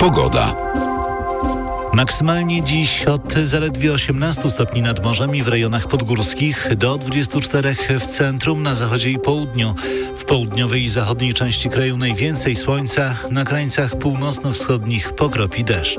Pogoda. Maksymalnie dziś od zaledwie 18 stopni nad morzem i w rejonach podgórskich do 24 w centrum, na zachodzie i południu. W południowej i zachodniej części kraju najwięcej słońca, na krańcach północno-wschodnich pokropi deszcz.